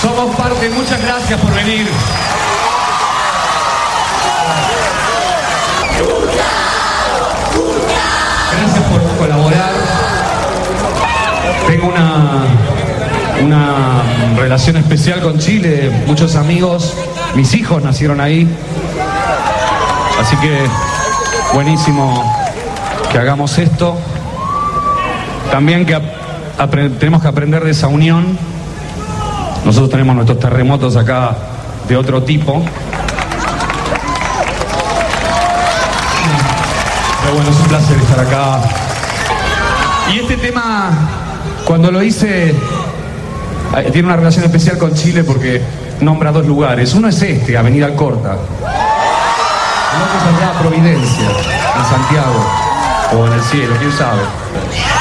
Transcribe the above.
Somos parte, muchas gracias por venir. Gracias por colaborar. Tengo una relación especial con Chile, muchos amigos, mis hijos nacieron ahí. Así que buenísimo que hagamos esto. También que tenemos que aprender de esa unión. Nosotros tenemos nuestros terremotos acá de otro tipo. Pero bueno, es un placer estar acá. Y este tema, cuando lo hice, tiene una relación especial con Chile porque nombra dos lugares. Uno es este, Avenida Alcorta. El otro es allá, Providencia, en Santiago, o en el cielo, quién sabe.